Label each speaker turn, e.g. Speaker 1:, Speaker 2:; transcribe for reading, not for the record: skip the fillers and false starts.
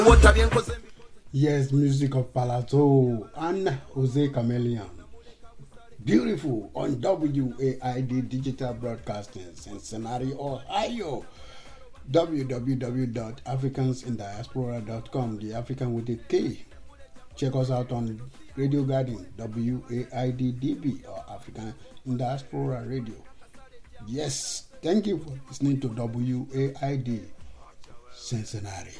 Speaker 1: Yes, music of Palazzo and Jose Chameleon. Beautiful on WAID Digital Broadcasting, Cincinnati, Ohio. www.africansindiaspora.com, the African with a K. Check us out on Radio Garden, WAIDDB, or African in Diaspora Radio. Yes, thank you for listening to WAID Cincinnati.